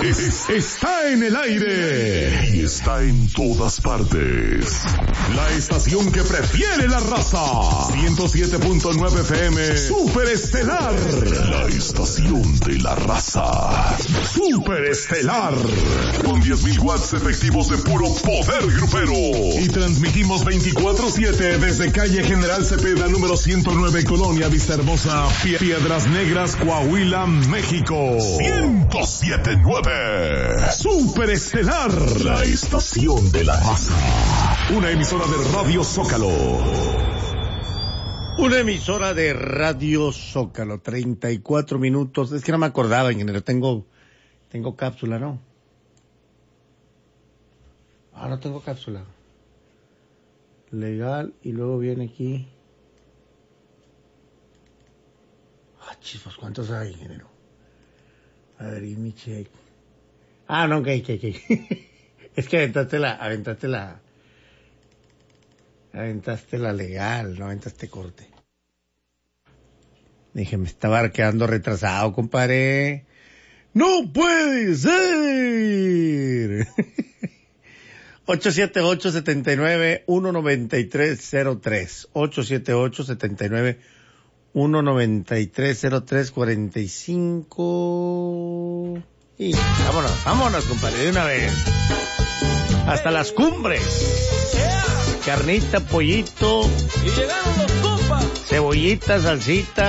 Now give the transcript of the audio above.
Está en el aire y está en todas partes. La estación que prefiere la raza. 107.9 FM. Superestelar. La estación de la raza. Superestelar. Con 10.000 watts efectivos de puro poder grupero. Y transmitimos 24/7 desde calle General Cepeda, número 109, Colonia Vista Hermosa, Piedras Negras, Coahuila, México. 107.9. Superestelar. La estación de la raza. Una emisora de Radio Zócalo. Una emisora de Radio Zócalo, 34 minutos. Es que no me acordaba, ingeniero. Tengo cápsula, ¿no? No tengo cápsula. Legal, y luego viene aquí. Chicos, ¿cuántos hay, ingeniero? A ver, y mi check. No, ok. Es que aventaste la legal, no aventaste corte. Dije, me estaba quedando retrasado, compadre. ¡No puede ser! 878-79-19303. 878-79-19303-45. Y vámonos, compadre, de una vez. Hasta las cumbres. Carnita, pollito. Y llegaron los compas. Cebollita, salsita.